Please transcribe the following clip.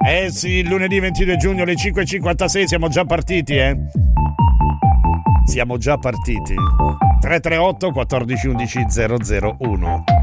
Eh sì, lunedì 22 giugno alle 5:56 siamo già partiti, Siamo già partiti. 338 14 11 001.